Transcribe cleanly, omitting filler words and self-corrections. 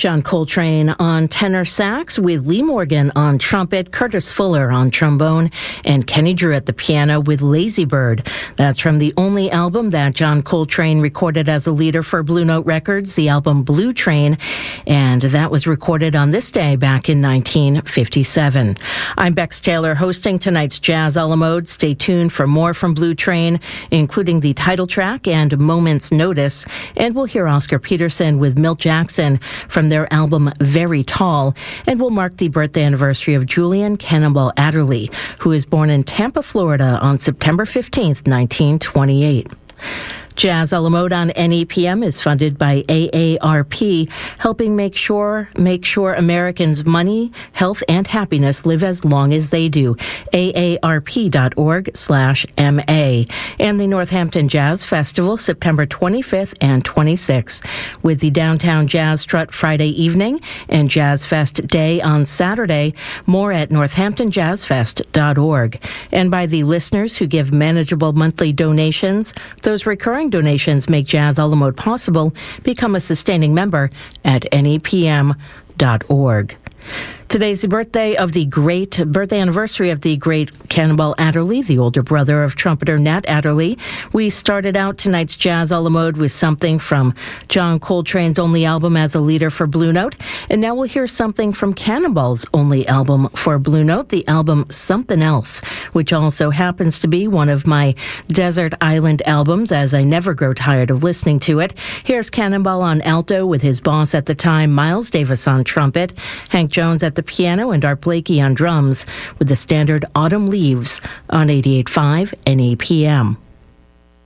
John Coltrane on tenor sax with Lee Morgan on trumpet, Curtis Fuller on trombone, and Kenny Drew at the piano with Lazy Bird. That's from the only album that John Coltrane recorded as a leader for Blue Note Records, the album Blue Train, and that was recorded on this day back in 1957. I'm Bex Taylor hosting tonight's Jazz a la Mode. Stay tuned for more from Blue Train, including the title track and Moment's Notice, and we'll hear Oscar Peterson with Milt Jackson from their album Very Tall, and will mark the birthday anniversary of Julian Cannonball Adderley, who was born in Tampa, Florida on September 15th, 1928. Jazz a la Mode on NEPM is funded by AARP, helping make sure Americans' money, health, and happiness live as long as they do. AARP.org/MA. And the Northampton Jazz Festival, September 25th and 26th, with the Downtown Jazz Strut Friday evening and Jazz Fest Day on Saturday. More at northamptonjazzfest.org. And by the listeners who give manageable monthly donations. Those recurring donations make Jazz a la Mode possible. Become a sustaining member at nepm.org. Today's the birthday anniversary of the great Cannonball Adderley, the older brother of trumpeter Nat Adderley. We started out tonight's Jazz a la Mode with something from John Coltrane's only album as a leader for Blue Note, and now we'll hear something from Cannonball's only album for Blue Note, the album Something Else, which also happens to be one of my Desert Island albums, as I never grow tired of listening to it. Here's Cannonball on alto with his boss at the time, Miles Davis, on trumpet, Hank Jones at the piano, and Art Blakey on drums, with the standard Autumn Leaves on 88.5 NEPM.